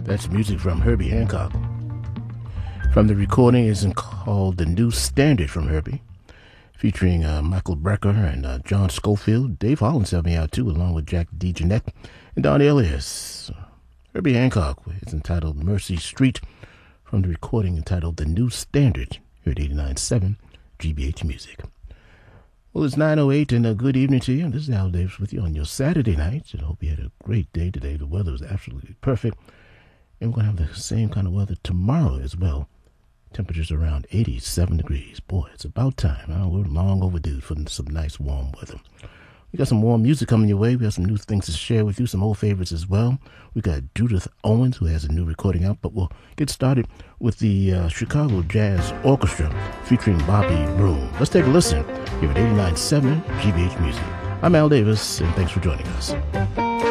That's music from Herbie Hancock. From the recording is called The New Standard from Herbie, featuring Michael Brecker and John Schofield. Dave Hollins helped me out too, along with Jack DeJohnette and Don Elias. Herbie Hancock is entitled Mercy Street, from the recording entitled The New Standard, here at 89.7 GBH Music. Well, it's 9:08 and a good evening to you. This is Al Davis with you on your Saturday night. I hope you had a great day today. The weather was absolutely perfect. And we're going to have the same kind of weather tomorrow as well. Temperatures around 87 degrees. Boy, it's about time. We're long overdue for some nice warm weather. We got some warm music coming your way. We have some new things to share with you, some old favorites as well. We got Judith Owens, who has a new recording out, but we'll get started with the Chicago Jazz Orchestra featuring Bobby Broom. Let's take a listen here at 89.7 GBH Music. I'm Al Davis, and thanks for joining us.